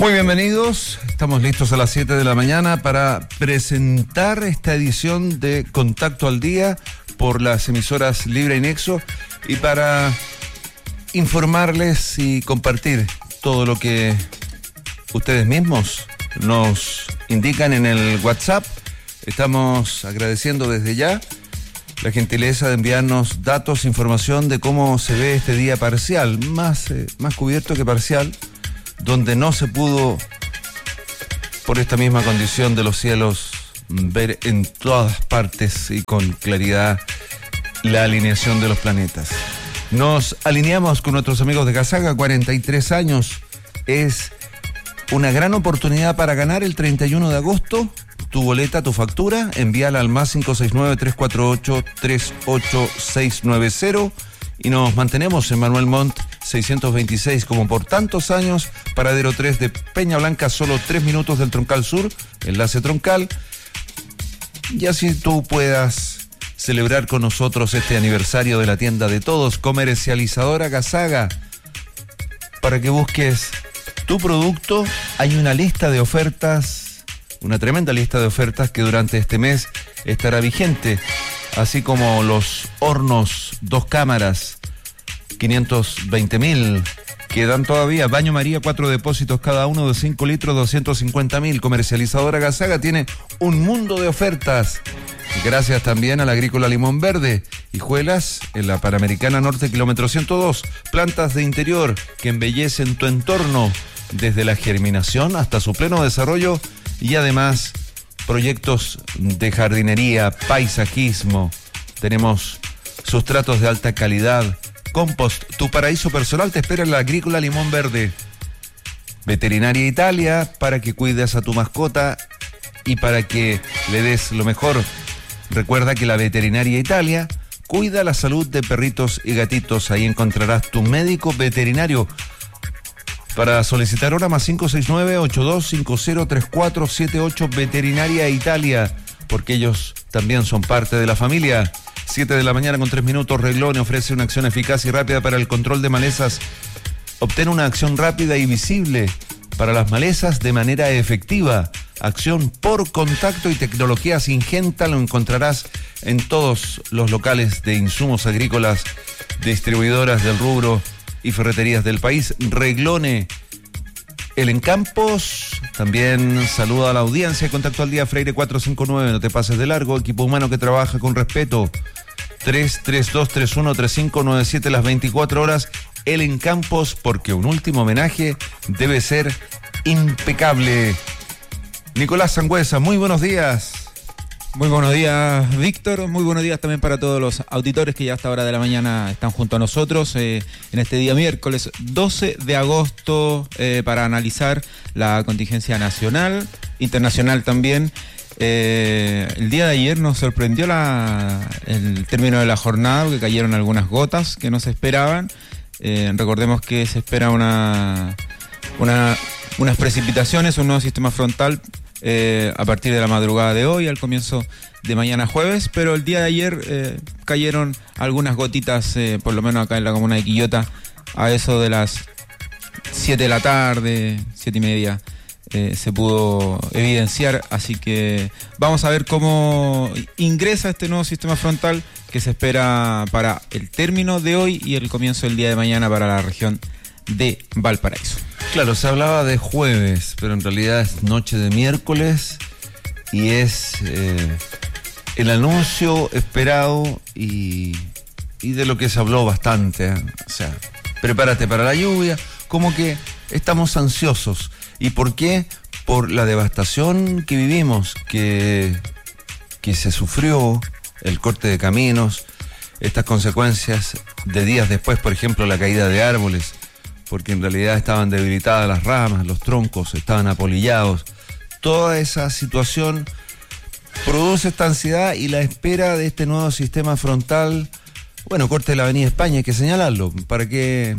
Muy bienvenidos, estamos listos a las 7 de la mañana para presentar esta edición de Contacto al Día por las emisoras Libre y Nexo y para informarles y compartir todo lo que ustedes mismos nos indican en el WhatsApp. Estamos agradeciendo desde ya la gentileza de enviarnos datos, información de cómo se ve este día parcial, más cubierto que parcial, donde no se pudo, por esta misma condición de los cielos, ver en todas partes y con claridad la alineación de los planetas. Nos alineamos con nuestros amigos de Gasaga, 43 años. Es una gran oportunidad para ganar el 31 de agosto. Tu boleta, tu factura, envíala al más 569-348-38690 y nos mantenemos en Manuel Montt 626 como por tantos años, paradero 3 de Peña Blanca, solo 3 minutos del Troncal Sur, enlace troncal, y así tú puedas celebrar con nosotros este aniversario de la tienda de todos, comercializadora Gasaga, para que busques tu producto. Hay una lista de ofertas, una tremenda lista de ofertas que durante este mes estará vigente, así como los hornos 2 cámaras, 520.000, quedan todavía. Baño María, 4 depósitos cada uno de 5 litros, 250.000. Comercializadora Gasaga tiene un mundo de ofertas. Gracias también a la Agrícola Limón Verde. Hijuelas en la Panamericana Norte, kilómetro 102. Plantas de interior que embellecen tu entorno desde la germinación hasta su pleno desarrollo, y además proyectos de jardinería, paisajismo. Tenemos sustratos de alta calidad, compost. Tu paraíso personal te espera en la Agrícola Limón Verde. Veterinaria Italia, para que cuides a tu mascota y para que le des lo mejor. Recuerda que la Veterinaria Italia cuida la salud de perritos y gatitos. Ahí encontrarás tu médico veterinario. Para solicitar hora, más 569-8250-3478, Veterinaria Italia, porque ellos también son parte de la familia. 7 de la mañana con 3 minutos, Reglone ofrece una acción eficaz y rápida para el control de malezas. Obtén una acción rápida y visible para las malezas de manera efectiva. Acción por contacto y tecnología Syngenta lo encontrarás en todos los locales de insumos agrícolas, distribuidoras del rubro y ferreterías del país. Reglone. El Encampos también saluda a la audiencia. Contacto al Día, Freire 459, no te pases de largo. Equipo humano que trabaja con respeto. 332-313597 las 24 horas. El Encampos, porque un último homenaje debe ser impecable. Nicolás Sangüesa, muy buenos días. Muy buenos días, Víctor. Muy buenos días también para todos los auditores que ya a esta hora de la mañana están junto a nosotros en este día miércoles 12 de agosto para analizar la contingencia nacional, internacional también. El día de ayer nos sorprendió el término de la jornada, porque cayeron algunas gotas que no se esperaban. Recordemos que se espera unas precipitaciones, un nuevo sistema frontal a partir de la madrugada de hoy, al comienzo de mañana jueves, pero el día de ayer cayeron algunas gotitas, por lo menos acá en la comuna de Quillota, a eso de las 7 de la tarde, 7:30, se pudo evidenciar, así que vamos a ver cómo ingresa este nuevo sistema frontal que se espera para el término de hoy y el comienzo del día de mañana para la región de Valparaíso. Claro, se hablaba de jueves, pero en realidad es noche de miércoles y es el anuncio esperado y de lo que se habló bastante. O sea, prepárate para la lluvia, como que estamos ansiosos. ¿Y por qué? Por la devastación que vivimos, que se sufrió, el corte de caminos, estas consecuencias de días después, por ejemplo, la caída de árboles, porque en realidad estaban debilitadas las ramas, los troncos estaban apolillados. Toda esa situación produce esta ansiedad y la espera de este nuevo sistema frontal. Bueno, corte de la Avenida España, hay que señalarlo. ¿Para qué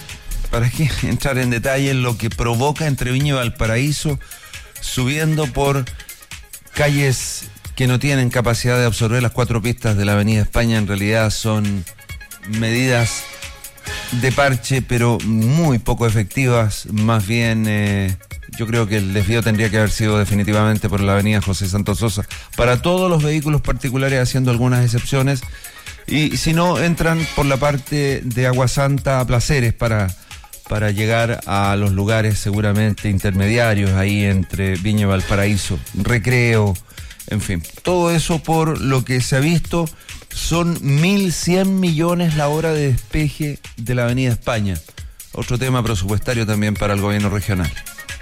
entrar en detalle en lo que provoca entre Viña y Valparaíso, subiendo por calles que no tienen capacidad de absorber las 4 pistas de la Avenida España? En realidad son medidas de parche, pero muy poco efectivas. Más bien, yo creo que el desvío tendría que haber sido definitivamente por la avenida José Santos Sosa, para todos los vehículos particulares, haciendo algunas excepciones, y si no, entran por la parte de Agua Santa a Placeres para llegar a los lugares seguramente intermediarios, ahí entre Viña y Valparaíso, Recreo, en fin. Todo eso, por lo que se ha visto, son 1.100 millones la hora de despeje de la avenida España. Otro tema presupuestario también para el gobierno regional.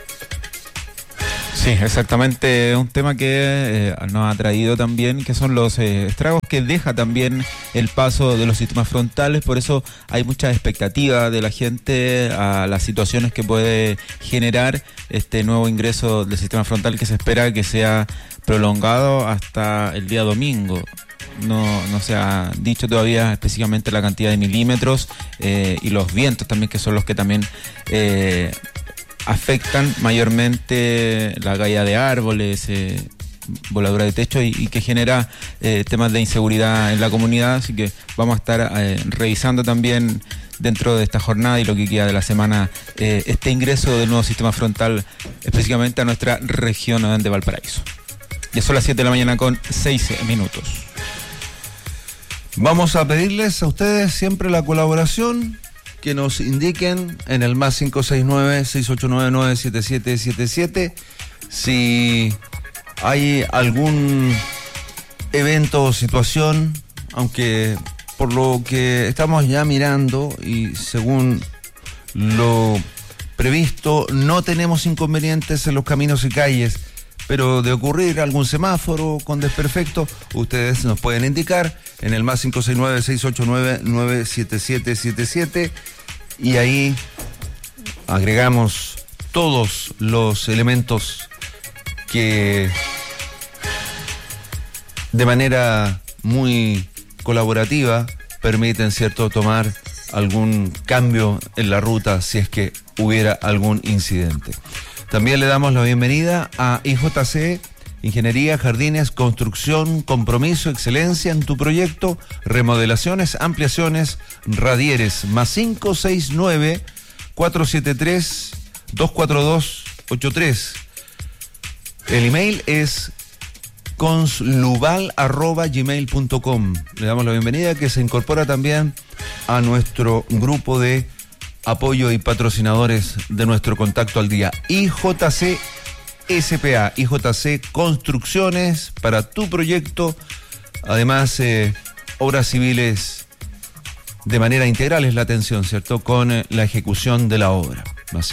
Sí, exactamente, un tema que nos ha traído también, que son los estragos que deja también el paso de los sistemas frontales. Por eso hay mucha expectativa de la gente a las situaciones que puede generar este nuevo ingreso del sistema frontal, que se espera que sea prolongado hasta el día domingo. No se ha dicho todavía específicamente la cantidad de milímetros y los vientos también, que son los que también afectan mayormente la caída de árboles, voladura de techo y que genera temas de inseguridad en la comunidad. Así que vamos a estar revisando también dentro de esta jornada y lo que queda de la semana este ingreso del nuevo sistema frontal específicamente a nuestra región de Valparaíso. Ya son las 7 de la mañana con 6 minutos. Vamos a pedirles a ustedes siempre la colaboración, que nos indiquen en el más 569-6899-7777 si hay algún evento o situación, aunque por lo que estamos ya mirando y según lo previsto, no tenemos inconvenientes en los caminos y calles, pero de ocurrir algún semáforo con desperfecto, ustedes nos pueden indicar en el más 569-6899-7777 y ahí agregamos todos los elementos que de manera muy colaborativa permiten, ¿cierto?, tomar algún cambio en la ruta si es que hubiera algún incidente. También le damos la bienvenida a IJC, Ingeniería, Jardines, Construcción, Compromiso, Excelencia en tu proyecto, remodelaciones, ampliaciones, radieres, más 569-473-24283. El email es conslubal@gmail.com. Le damos la bienvenida, que se incorpora también a nuestro grupo de apoyo y patrocinadores de nuestro Contacto al Día. IJC SPA, IJC Construcciones para tu proyecto. Además, obras civiles de manera integral es la atención, ¿cierto?, con la ejecución de la obra. Más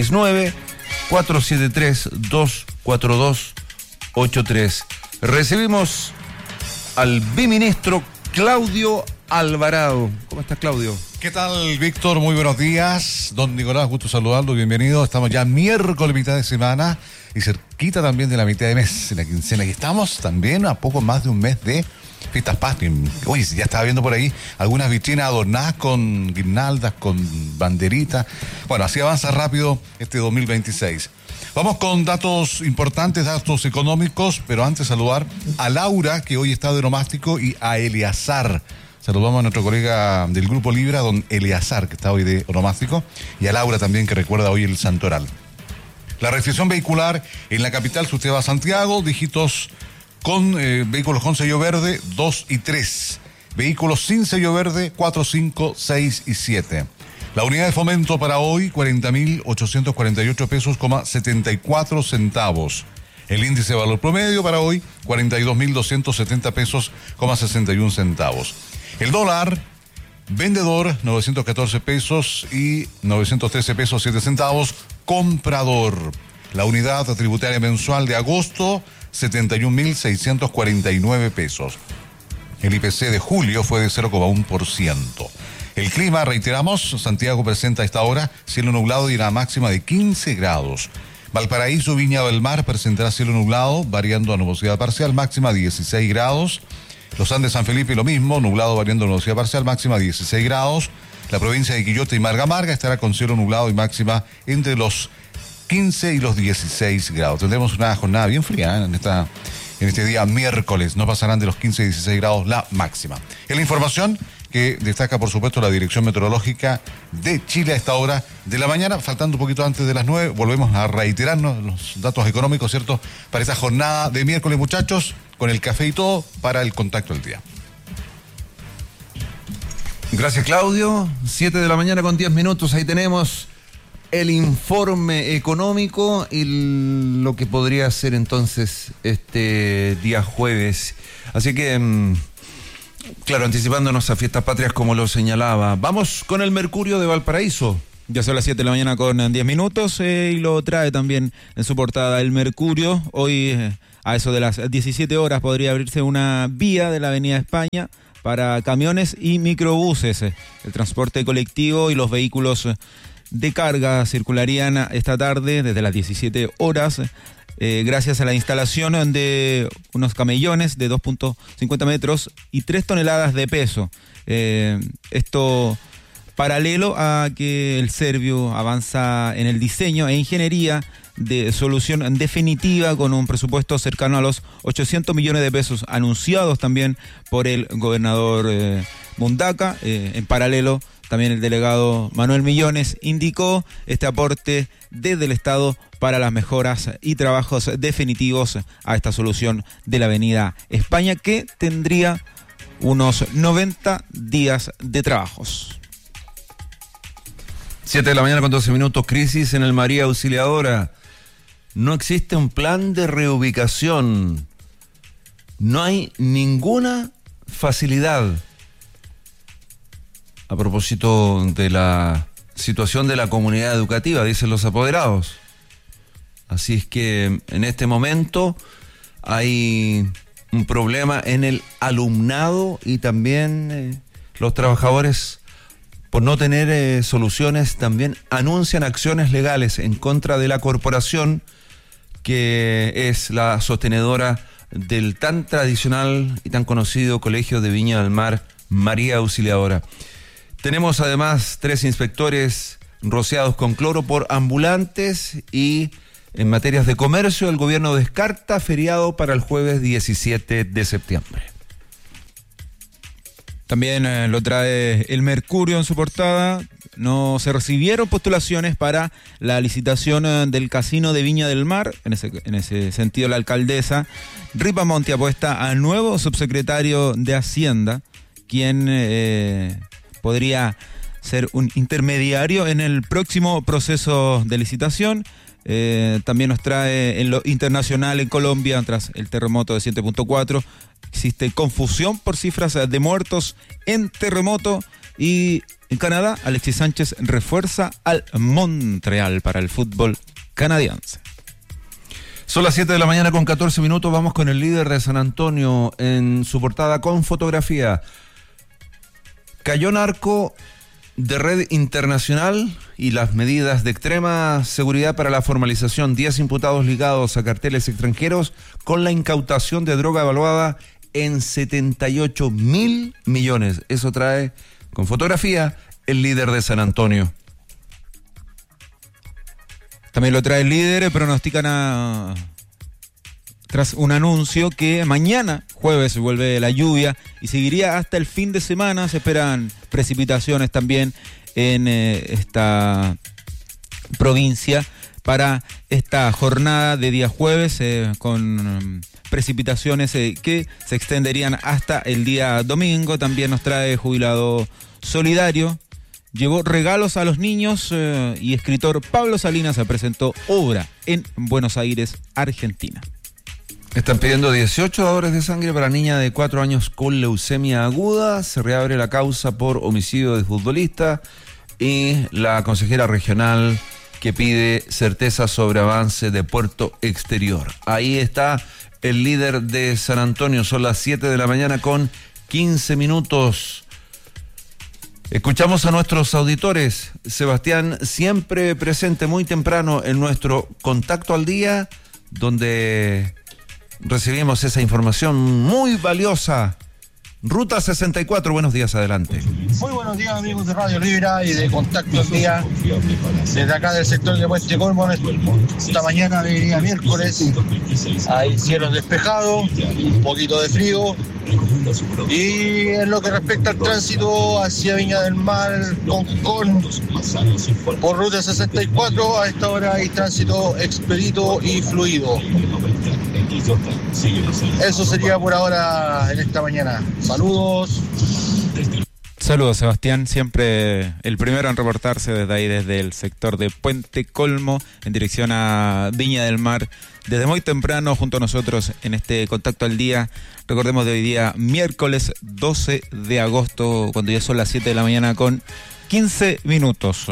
569-473-24283. Recibimos al biministro Claudio Alvarado. ¿Cómo estás, Claudio? ¿Qué tal, Víctor? Muy buenos días. Don Nicolás, gusto saludarlo, bienvenido. Estamos ya miércoles, mitad de semana, y cerquita también de la mitad de mes, en la quincena. Y estamos también a poco más de un mes de fiestas patrias. Oye, ya estaba viendo por ahí algunas vitrinas adornadas con guirnaldas, con banderitas. Bueno, así avanza rápido este 2026. Vamos con datos importantes, datos económicos, pero antes saludar a Laura, que hoy está de onomástico, y a Eleazar. Saludamos a nuestro colega del Grupo Libra, don Eleazar, que está hoy de onomástico, y a Laura también, que recuerda hoy el santoral. La restricción vehicular en la capital, si usted va a Santiago, dígitos con vehículos con sello verde 2 y 3, vehículos sin sello verde 4, 5, 6 y 7. La unidad de fomento para hoy, 40.848 pesos, 74 centavos. El índice de valor promedio para hoy, 42.270 pesos, 61 centavos. El dólar vendedor, 914 pesos y 913 pesos 7 centavos, comprador. La unidad tributaria mensual de agosto, 71.649 pesos. El IPC de julio fue de 0,1%. El clima, reiteramos, Santiago presenta a esta hora cielo nublado y una máxima de 15 grados. Valparaíso, Viña del Mar presentará cielo nublado, variando a nubosidad parcial, máxima 16 grados. Los Andes, San Felipe, lo mismo, nublado variando a nubosidad parcial, máxima 16 grados. La provincia de Quillota y Marga Marga estará con cielo nublado y máxima entre los 15 y los 16 grados. Tendremos una jornada bien fría en este día miércoles. No pasarán de los 15 y 16 grados la máxima. Es la información que destaca, por supuesto, la Dirección Meteorológica de Chile a esta hora de la mañana, faltando un poquito antes de las 9. Volvemos a reiterarnos los datos económicos, ¿cierto?, para esa jornada de miércoles, muchachos, con el café y todo, para el contacto del día. Gracias, Claudio. 7 de la mañana con 10 minutos. Ahí tenemos el informe económico y lo que podría ser entonces este día jueves. Así que, claro, anticipándonos a fiestas patrias como lo señalaba. Vamos con el Mercurio de Valparaíso. Ya son las 7 de la mañana con 10 minutos y lo trae también en su portada el Mercurio. Hoy, a eso de las 17 horas, podría abrirse una vía de la Avenida España para camiones y microbuses. El transporte colectivo y los vehículos de carga circularían esta tarde desde las 17 horas gracias a la instalación de unos camellones de 2.50 metros y 3 toneladas de peso. Esto paralelo a que el Servio avanza en el diseño e ingeniería de solución definitiva con un presupuesto cercano a los 800 millones de pesos anunciados también por el gobernador Mundaca. En paralelo, también el delegado Manuel Millones indicó este aporte desde el Estado para las mejoras y trabajos definitivos a esta solución de la Avenida España, que tendría unos 90 días de trabajos. 7 de la mañana con 12 minutos. Crisis en el María Auxiliadora. No existe un plan de reubicación. No hay ninguna facilidad. A propósito de la situación de la comunidad educativa, dicen los apoderados. Así es que en este momento hay un problema en el alumnado y también los trabajadores, por no tener soluciones, también anuncian acciones legales en contra de la corporación que es la sostenedora del tan tradicional y tan conocido Colegio de Viña del Mar, María Auxiliadora. Tenemos además 3 inspectores rociados con cloro por ambulantes y en materias de comercio el gobierno descarta feriado para el jueves 17 de septiembre. También lo trae el Mercurio en su portada. No se recibieron postulaciones para la licitación del Casino de Viña del Mar. En ese sentido, la alcaldesa Ripamonti apuesta al nuevo subsecretario de Hacienda, quien podría ser un intermediario en el próximo proceso de licitación. También nos trae en lo internacional en Colombia, tras el terremoto de 7.4, existe confusión por cifras de muertos en terremoto. Y en Canadá, Alexis Sánchez refuerza al Montreal para el fútbol canadiense. Son las 7 de la mañana con 14 minutos. Vamos con el Líder de San Antonio en su portada con fotografía. Cayó narco de red internacional y las medidas de extrema seguridad para la formalización. 10 imputados ligados a carteles extranjeros con la incautación de droga evaluada en 78.000 millones. Eso trae con fotografía el Líder de San Antonio. También lo trae el Líder, pronostican tras un anuncio que mañana, jueves, vuelve la lluvia y seguiría hasta el fin de semana. Se esperan precipitaciones también en esta provincia para esta jornada de día jueves, con precipitaciones que se extenderían hasta el día domingo. También nos trae Jubilado Solidario. Llevó regalos a los niños y escritor Pablo Salinas se presentó obra en Buenos Aires, Argentina. Están pidiendo 18 dadores de sangre para niña de 4 años con leucemia aguda. Se reabre la causa por homicidio de futbolista y la consejera regional que pide certeza sobre avance de puerto exterior. Ahí está el Líder de San Antonio. Son las 7 de la mañana con 15 minutos. Escuchamos a nuestros auditores. Sebastián, siempre presente muy temprano en nuestro Contacto al Día, donde recibimos esa información muy valiosa. Ruta 64, buenos días, adelante. Muy buenos días, amigos de Radio Libra y de Contacto al Día. Desde acá del sector de Puente Colmón, esta mañana de día miércoles, hay cielos despejados, un poquito de frío, Y en lo que respecta al tránsito hacia Viña del Mar, Concón, por ruta 64, a esta hora hay tránsito expedito y fluido. Eso sería por ahora en esta mañana. Saludos. Saludos, Sebastián, siempre el primero en reportarse desde ahí, desde el sector de Puente Colmo, en dirección a Viña del Mar, desde muy temprano junto a nosotros en este Contacto al Día. Recordemos de hoy día, miércoles 12 de agosto, cuando ya son las 7 de la mañana con 15 minutos.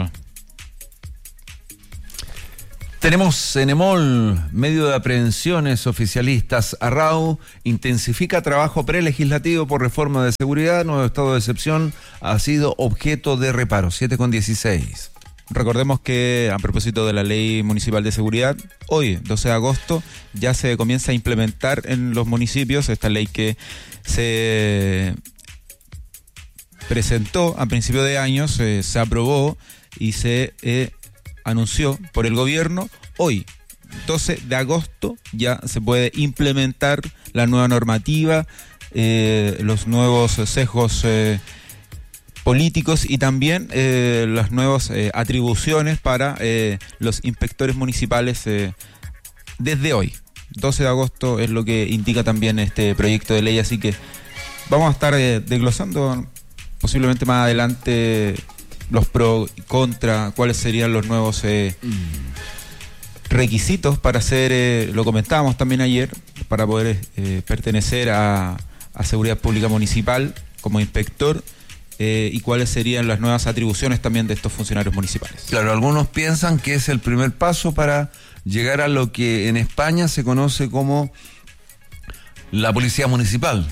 Tenemos en EMOL, medio de aprehensiones oficialistas. Arrau intensifica trabajo prelegislativo por reforma de seguridad. Nuevo estado de excepción ha sido objeto de reparo. 7:16. Recordemos que a propósito de la Ley Municipal de Seguridad, hoy, 12 de agosto, ya se comienza a implementar en los municipios esta ley que se presentó a principio de año, se aprobó y se anunció por el gobierno. Hoy, 12 de agosto, ya se puede implementar la nueva normativa, los nuevos sesgos políticos y también las nuevas atribuciones para los inspectores municipales desde hoy. 12 de agosto es lo que indica también este proyecto de ley, así que vamos a estar desglosando posiblemente más adelante los pro y contra, cuáles serían los nuevos requisitos para ser, lo comentábamos también ayer, para poder pertenecer a Seguridad Pública Municipal como inspector, y cuáles serían las nuevas atribuciones también de estos funcionarios municipales. Claro, algunos piensan que es el primer paso para llegar a lo que en España se conoce como la Policía Municipal.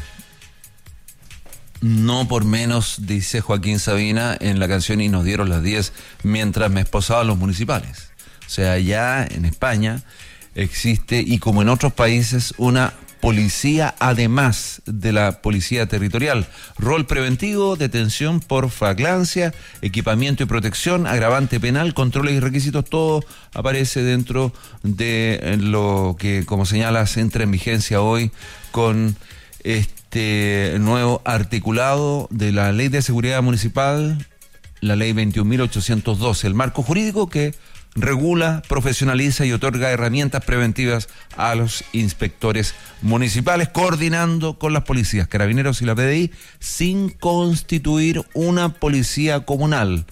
No por menos, dice Joaquín Sabina en la canción Y nos dieron las 10 mientras me esposaban los municipales. O sea, ya en España existe, y como en otros países, una policía además de la policía territorial. Rol preventivo, detención por flagrancia, equipamiento y protección, agravante penal, controles y requisitos, todo aparece dentro de lo que, como señalas, entra en vigencia hoy con este nuevo articulado de la Ley de Seguridad Municipal, la Ley 21.812, el marco jurídico que regula, profesionaliza y otorga herramientas preventivas a los inspectores municipales, coordinando con las policías, carabineros y la PDI, sin constituir una policía comunal.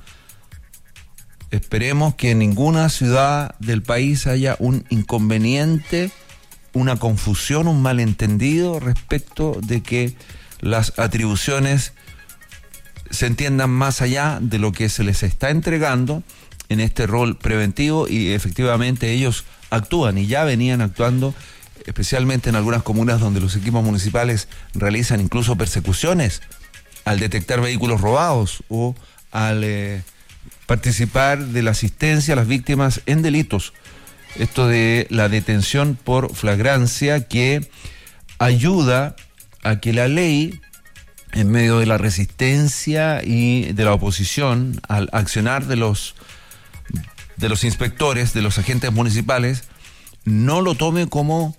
Esperemos que en ninguna ciudad del país haya un inconveniente, una confusión, un malentendido respecto de que las atribuciones se entiendan más allá de lo que se les está entregando en este rol preventivo, y efectivamente ellos actúan y ya venían actuando, especialmente en algunas comunas donde los equipos municipales realizan incluso persecuciones al detectar vehículos robados o al participar de la asistencia a las víctimas en delitos. Esto de la detención por flagrancia, que ayuda a que la ley, en medio de la resistencia y de la oposición al accionar de los inspectores, de los agentes municipales, no lo tome como,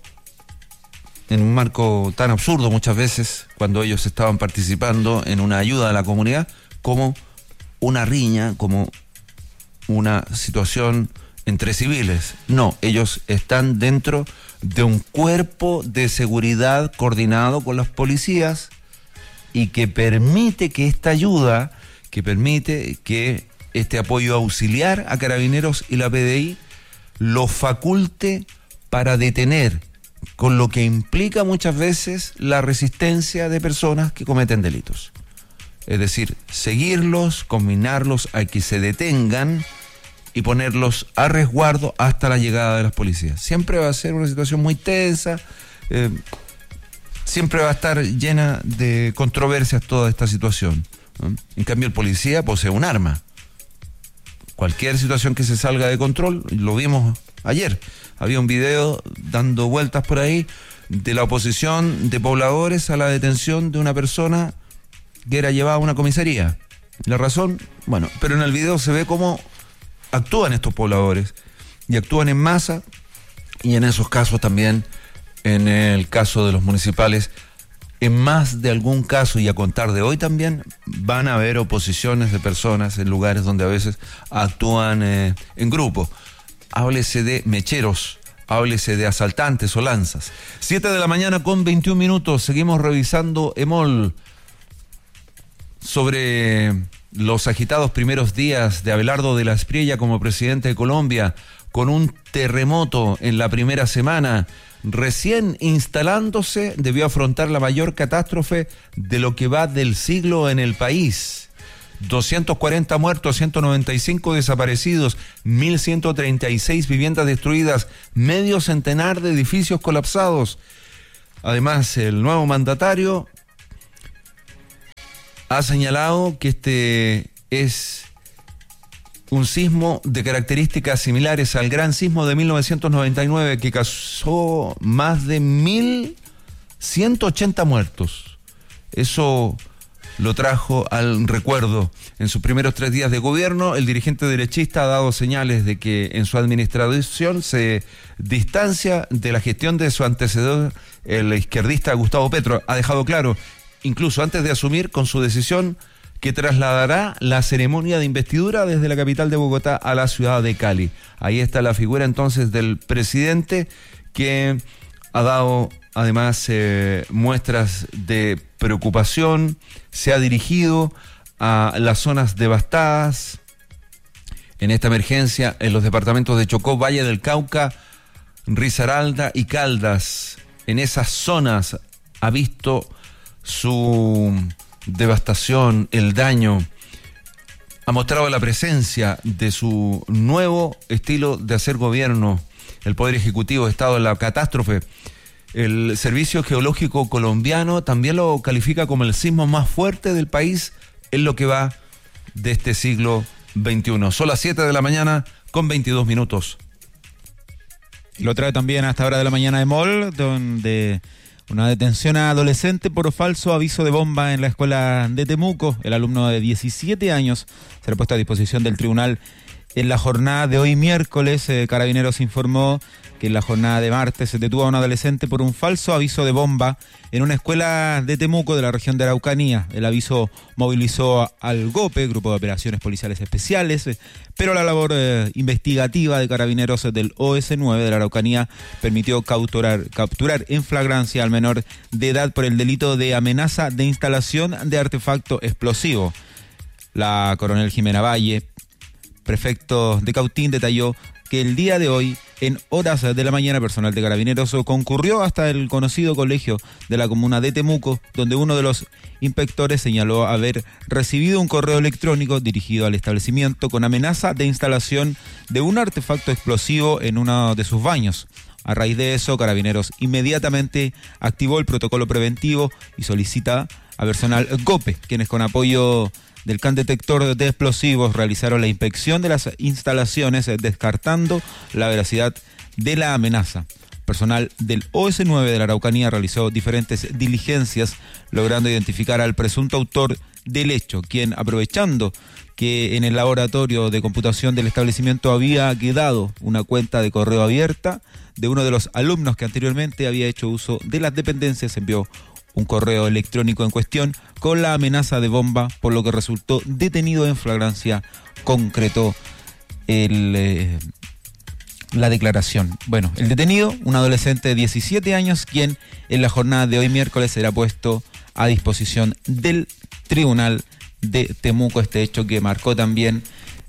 en un marco tan absurdo muchas veces, cuando ellos estaban participando en una ayuda a la comunidad, como una riña, como una situación entre civiles. No, ellos están dentro de un cuerpo de seguridad coordinado con las policías y que permite que esta ayuda, que permite que este apoyo auxiliar a carabineros y la PDI lo faculte para detener, con lo que implica muchas veces la resistencia de personas que cometen delitos. Es decir, seguirlos, combinarlos a que se detengan y ponerlos a resguardo hasta la llegada de las policías. Siempre va a ser una situación muy tensa, siempre va a estar llena de controversias toda esta situación, ¿no? En cambio, el policía posee un arma. Cualquier situación que se salga de control, lo vimos ayer, había un video dando vueltas por ahí de la oposición de pobladores a la detención de una persona que era llevada a una comisaría. La razón, bueno, pero en el video se ve cómo actúan estos pobladores y actúan en masa, y en esos casos también, en el caso de los municipales, en más de algún caso, y a contar de hoy también, van a haber oposiciones de personas en lugares donde a veces actúan en grupo. Háblese de mecheros, háblese de asaltantes o lanzas. 7:21 a.m. Seguimos revisando EMOL sobre los agitados primeros días de Abelardo de la Espriella como presidente de Colombia, con un terremoto en la primera semana. Recién instalándose, debió afrontar la mayor catástrofe de lo que va del siglo en el país. 240 muertos, 195 desaparecidos, 1.136 viviendas destruidas, medio centenar de edificios colapsados. Además, el nuevo mandatario ha señalado que este es un sismo de características similares al gran sismo de 1999 que causó más de 1.180 muertos. Eso lo trajo al recuerdo. En sus primeros 3 días de gobierno, el dirigente derechista ha dado señales de que en su administración se distancia de la gestión de su antecedor, el izquierdista Gustavo Petro. Ha dejado claro, incluso antes de asumir, con su decisión, que trasladará la ceremonia de investidura desde la capital de Bogotá a la ciudad de Cali. Ahí está la figura entonces del presidente, que ha dado además muestras de preocupación, se ha dirigido a las zonas devastadas en esta emergencia en los departamentos de Chocó, Valle del Cauca, Risaralda y Caldas. En esas zonas ha visto su devastación, el daño. Ha mostrado la presencia de su nuevo estilo de hacer gobierno. El Poder Ejecutivo ha estado en la catástrofe. El Servicio Geológico Colombiano también lo califica como el sismo más fuerte del país en lo que va de este siglo XXI. Son las 7:22 a.m. Lo trae también a esta hora de la mañana EMOL, donde una detención a adolescente por falso aviso de bomba en la escuela de Temuco. El alumno de 17 años será puesto a disposición del tribunal en la jornada de hoy miércoles. Carabineros informó que en la jornada de martes se detuvo a un adolescente por un falso aviso de bomba en una escuela de Temuco, de la región de Araucanía. El aviso movilizó al GOPE, Grupo de Operaciones Policiales Especiales, pero la labor investigativa de Carabineros del OS9 de la Araucanía permitió capturar en flagrancia al menor de edad por el delito de amenaza de instalación de artefacto explosivo. La coronel Jimena Valle, prefecto de Cautín, detalló que el día de hoy, en horas de la mañana, personal de Carabineros concurrió hasta el conocido colegio de la comuna de Temuco, donde uno de los inspectores señaló haber recibido un correo electrónico dirigido al establecimiento con amenaza de instalación de un artefacto explosivo en uno de sus baños. A raíz de eso, Carabineros inmediatamente activó el protocolo preventivo y solicita a personal GOPE, quienes con apoyo del CAN detector de explosivos realizaron la inspección de las instalaciones, descartando la veracidad de la amenaza. Personal del OS9 de la Araucanía realizó diferentes diligencias, logrando identificar al presunto autor del hecho, quien, aprovechando que en el laboratorio de computación del establecimiento había quedado una cuenta de correo abierta de uno de los alumnos que anteriormente había hecho uso de las dependencias, envió un correo electrónico en cuestión con la amenaza de bomba, por lo que resultó detenido en flagrancia, concretó la declaración. Bueno, el detenido, un adolescente de 17 años, quien en la jornada de hoy miércoles será puesto a disposición del tribunal de Temuco. Este hecho que marcó también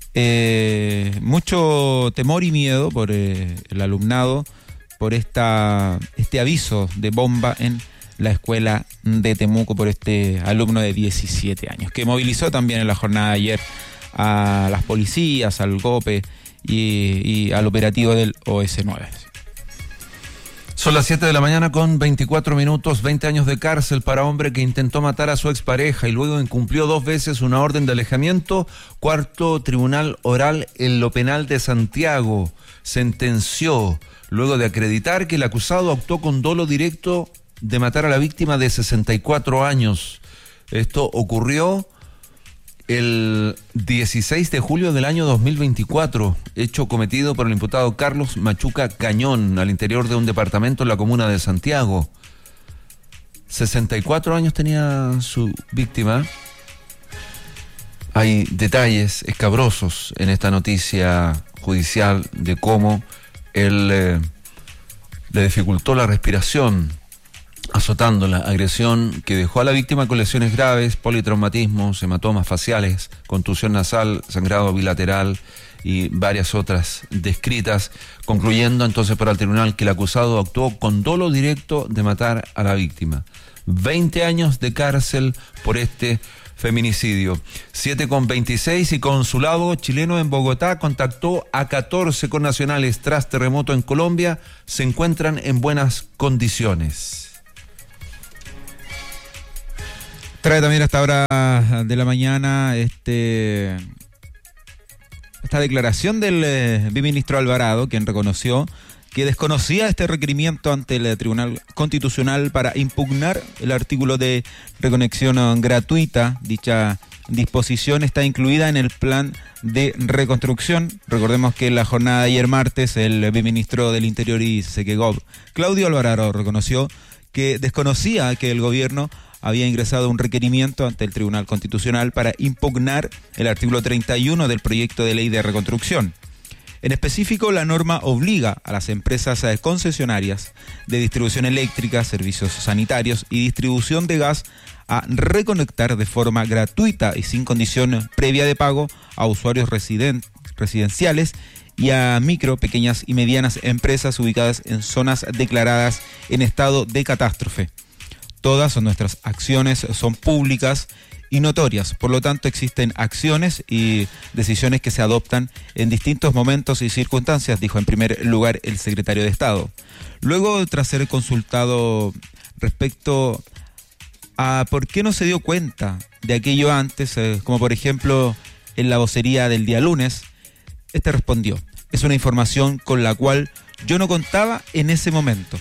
mucho temor y miedo por el alumnado, por este aviso de bomba en la escuela de Temuco, por este alumno de 17 años, que movilizó también en la jornada de ayer a las policías, al GOPE y al operativo del OS9. Son las 7:24 a.m, 20 años de cárcel para hombre que intentó matar a su expareja y luego incumplió 2 veces una orden de alejamiento. Cuarto Tribunal Oral en lo Penal de Santiago sentenció, luego de acreditar que el acusado actuó con dolo directo de matar a la víctima de 64 años. Esto ocurrió el 16 de julio del año 2024, hecho cometido por el imputado Carlos Machuca Cañón al interior de un departamento en la comuna de Santiago. 64 años tenía su víctima. Hay detalles escabrosos en esta noticia judicial de cómo él le dificultó la respiración, azotándola, agresión que dejó a la víctima con lesiones graves, politraumatismos, hematomas faciales, contusión nasal, sangrado bilateral y varias otras descritas, concluyendo entonces para el tribunal que el acusado actuó con dolo directo de matar a la víctima. 20 años de cárcel por este feminicidio. 7:26 y consulado chileno en Bogotá contactó a 14 connacionales tras terremoto en Colombia. Se encuentran en buenas condiciones. Trae también a esta hora de la mañana esta declaración del viceministro Alvarado, quien reconoció que desconocía este requerimiento ante el Tribunal Constitucional para impugnar el artículo de reconexión gratuita. Dicha disposición está incluida en el plan de reconstrucción. Recordemos que en la jornada de ayer martes, el viceministro del Interior y Seguegov, Claudio Alvarado, reconoció que desconocía que el gobierno había ingresado un requerimiento ante el Tribunal Constitucional para impugnar el artículo 31 del proyecto de ley de reconstrucción. En específico, la norma obliga a las empresas concesionarias de distribución eléctrica, servicios sanitarios y distribución de gas a reconectar de forma gratuita y sin condición previa de pago a usuarios residenciales y a micro, pequeñas y medianas empresas ubicadas en zonas declaradas en estado de catástrofe. Todas nuestras acciones son públicas y notorias, por lo tanto existen acciones y decisiones que se adoptan en distintos momentos y circunstancias, dijo en primer lugar el secretario de Estado. Luego, tras ser consultado respecto a por qué no se dio cuenta de aquello antes, como por ejemplo en la vocería del día lunes, respondió: es una información con la cual yo no contaba en ese momento.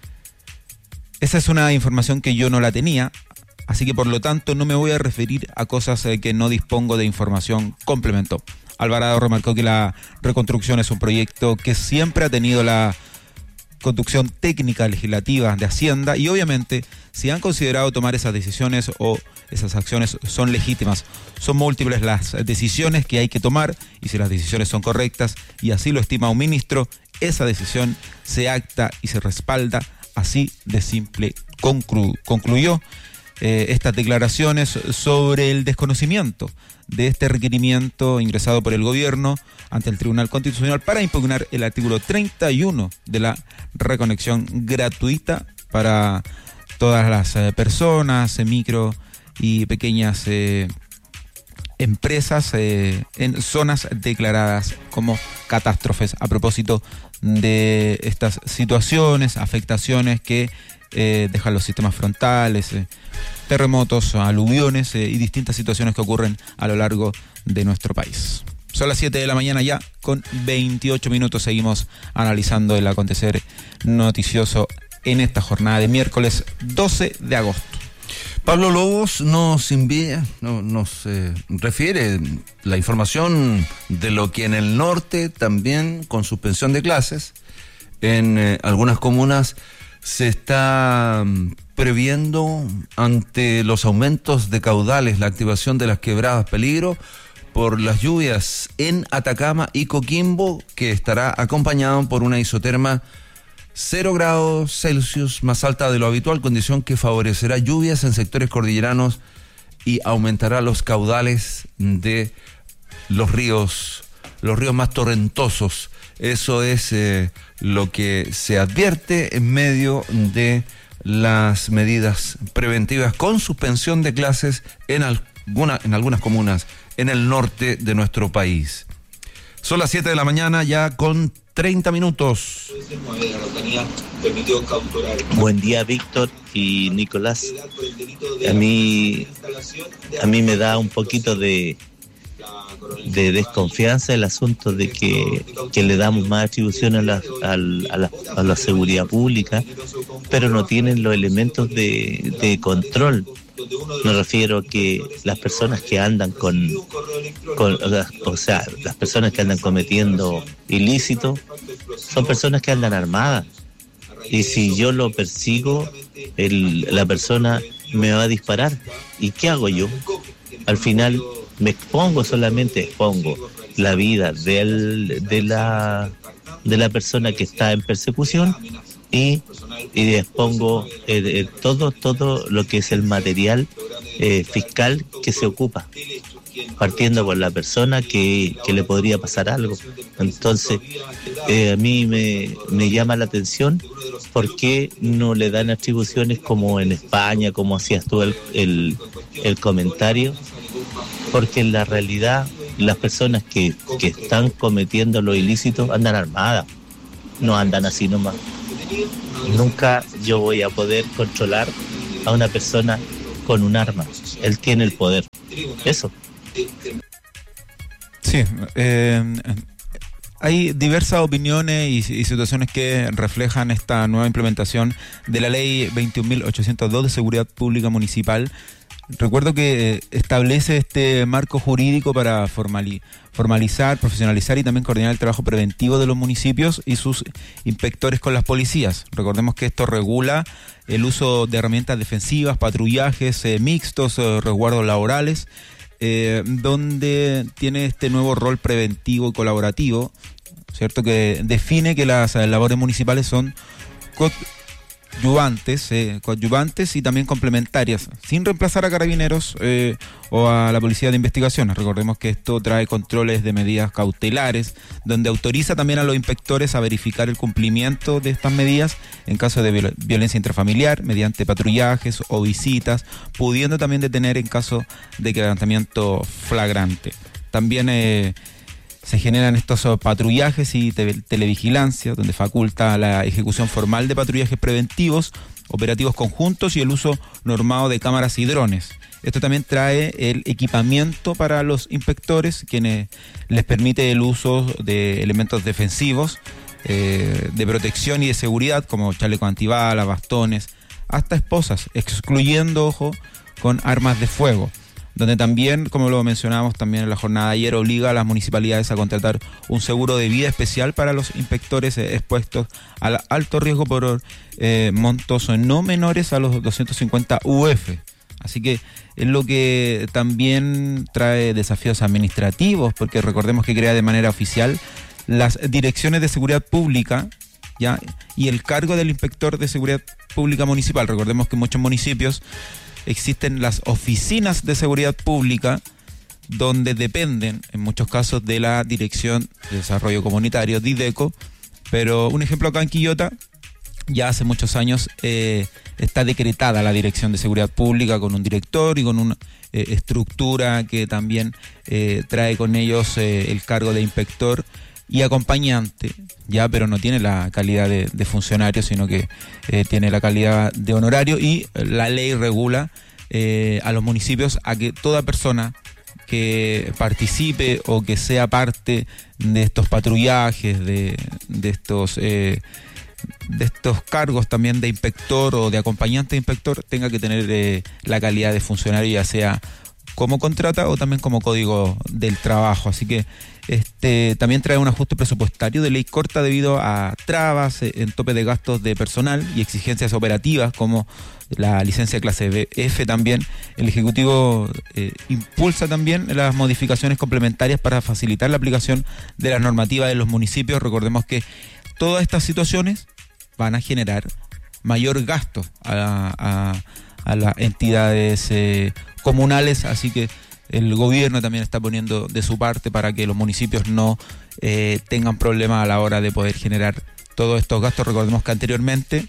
Esa es una información que yo no la tenía, así que por lo tanto no me voy a referir a cosas que no dispongo de información, complementó. Alvarado remarcó que la reconstrucción es un proyecto que siempre ha tenido la conducción técnica legislativa de Hacienda y obviamente si han considerado tomar esas decisiones o esas acciones son legítimas. Son múltiples las decisiones que hay que tomar y si las decisiones son correctas y así lo estima un ministro, esa decisión se acta y se respalda. Así de simple concluyó estas declaraciones sobre el desconocimiento de este requerimiento ingresado por el gobierno ante el Tribunal Constitucional para impugnar el artículo 31 de la reconexión gratuita para todas las personas, micro y pequeñas empresas en zonas declaradas como catástrofes. A propósito de estas situaciones, afectaciones que dejan los sistemas frontales, terremotos, aluviones y distintas situaciones que ocurren a lo largo de nuestro país. Son las 7 de la mañana ya, con 28 minutos. Seguimos analizando el acontecer noticioso en esta jornada de miércoles 12 de agosto. Pablo Lobos nos refiere la información de lo que en el norte también, con suspensión de clases, en algunas comunas se está previendo ante los aumentos de caudales, la activación de las quebradas peligro por las lluvias en Atacama y Coquimbo, que estará acompañado por una isoterma 0 grados Celsius más alta de lo habitual, condición que favorecerá lluvias en sectores cordilleranos y aumentará los caudales de los ríos más torrentosos. Eso es lo que se advierte en medio de las medidas preventivas con suspensión de clases en algunas comunas en el norte de nuestro país. Son las 7 de la mañana ya con 30 minutos. Buen día, Víctor y Nicolás. A mí me da un poquito de desconfianza el asunto de que le damos más atribución a la seguridad pública, pero no tienen los elementos de control. Me refiero a que las personas que andan las personas que andan cometiendo ilícitos son personas que andan armadas y si yo lo persigo, la persona me va a disparar. ¿Y qué hago yo? Al final me expongo la vida de la persona que está en persecución y expongo todo lo que es el material fiscal que se ocupa, partiendo por la persona que le podría pasar algo. Entonces, a mí me llama la atención por qué no le dan atribuciones como en España, como hacías tú el comentario, porque en la realidad las personas que están cometiendo los ilícitos andan armadas, no andan así nomás. Nunca yo voy a poder controlar a una persona con un arma. Él tiene el poder. Eso. Sí, hay diversas opiniones y situaciones que reflejan esta nueva implementación de la ley 21.802 de seguridad pública municipal. Recuerdo que establece este marco jurídico para formalizar, profesionalizar y también coordinar el trabajo preventivo de los municipios y sus inspectores con las policías. Recordemos que esto regula el uso de herramientas defensivas, patrullajes mixtos, resguardos laborales, donde tiene este nuevo rol preventivo y colaborativo, ¿cierto? Que define que las labores municipales son coadyuvantes y también complementarias, sin reemplazar a carabineros o a la policía de investigaciones. Recordemos que esto trae controles de medidas cautelares, donde autoriza también a los inspectores a verificar el cumplimiento de estas medidas en caso de violencia intrafamiliar, mediante patrullajes o visitas, pudiendo también detener en caso de quebrantamiento flagrante. También se generan estos patrullajes y televigilancia, donde faculta la ejecución formal de patrullajes preventivos, operativos conjuntos y el uso normado de cámaras y drones. Esto también trae el equipamiento para los inspectores, quienes les permite el uso de elementos defensivos, de protección y de seguridad, como chalecos antibalas, bastones, hasta esposas, excluyendo, ojo, con armas de fuego, donde también, como lo mencionábamos también en la jornada de ayer, obliga a las municipalidades a contratar un seguro de vida especial para los inspectores expuestos al alto riesgo por montos no menores a los 250 UF. Así que es lo que también trae desafíos administrativos, porque recordemos que crea de manera oficial las direcciones de seguridad pública, ¿ya? Y el cargo del inspector de seguridad pública municipal. Recordemos que en muchos municipios existen las oficinas de seguridad pública, donde dependen en muchos casos de la Dirección de Desarrollo Comunitario, DIDECO, pero un ejemplo acá en Quillota, ya hace muchos años está decretada la Dirección de Seguridad Pública con un director y con una estructura que también trae con ellos el cargo de inspector y acompañante, ya, pero no tiene la calidad de funcionario, sino que tiene la calidad de honorario, y la ley regula a los municipios a que toda persona que participe o que sea parte de estos patrullajes, de estos cargos también de inspector o de acompañante de inspector, tenga que tener la calidad de funcionario, ya sea como contrata o también como código del trabajo. Así que también trae un ajuste presupuestario de ley corta debido a trabas en tope de gastos de personal y exigencias operativas como la licencia clase F. También el Ejecutivo impulsa también las modificaciones complementarias para facilitar la aplicación de las normativas de los municipios. Recordemos que todas estas situaciones van a generar mayor gasto a las entidades comunales, así que el gobierno también está poniendo de su parte para que los municipios no tengan problemas a la hora de poder generar todos estos gastos. Recordemos que anteriormente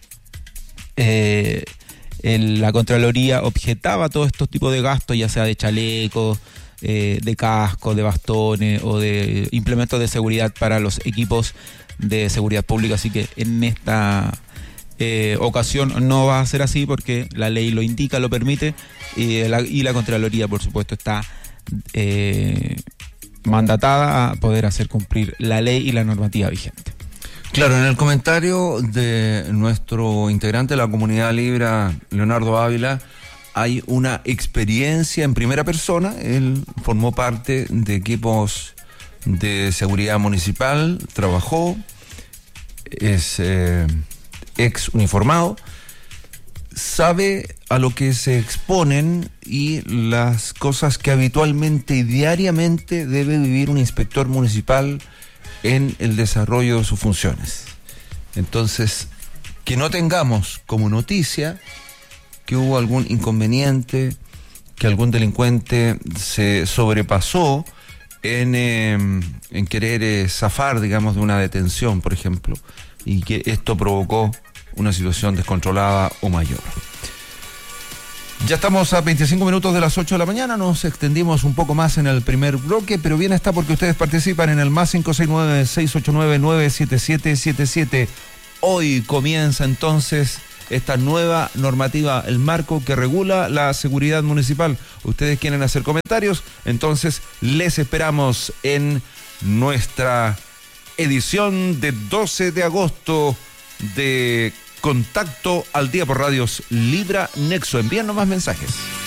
la Contraloría objetaba todos estos tipos de gastos, ya sea de chalecos, de casco, de bastones o de implementos de seguridad para los equipos de seguridad pública. Así que en esta ocasión no va a ser así, porque la ley lo indica, lo permite, y la Contraloría, por supuesto, está mandatada a poder hacer cumplir la ley y la normativa vigente. Claro, en el comentario de nuestro integrante de la Comunidad Libra, Leonardo Ávila, hay una experiencia en primera persona. Él formó parte de equipos de seguridad municipal, trabajó, es ex uniformado, sabe a lo que se exponen y las cosas que habitualmente y diariamente debe vivir un inspector municipal en el desarrollo de sus funciones. Entonces, que no tengamos como noticia que hubo algún inconveniente, que algún delincuente se sobrepasó en querer zafar, digamos, de una detención, por ejemplo, y que esto provocó una situación descontrolada o mayor. Ya estamos a 25 minutos de las 8 de la mañana, nos extendimos un poco más en el primer bloque, pero bien está porque ustedes participan en el más 569-689-97777. Hoy comienza entonces esta nueva normativa, el marco que regula la seguridad municipal. Ustedes quieren hacer comentarios, entonces les esperamos en nuestra edición de 12 de agosto de Contacto al Día por Radios Libra Nexo. Envíennos más mensajes.